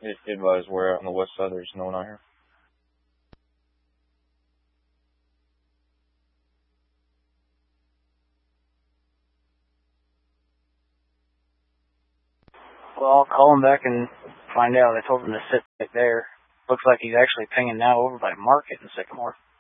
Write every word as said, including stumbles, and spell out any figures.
It, advise where out on the west side there's no one out here. Well, I'll call him back and find out. I told him to sit right there. Looks like he's actually pinging now over by Market in Sycamore.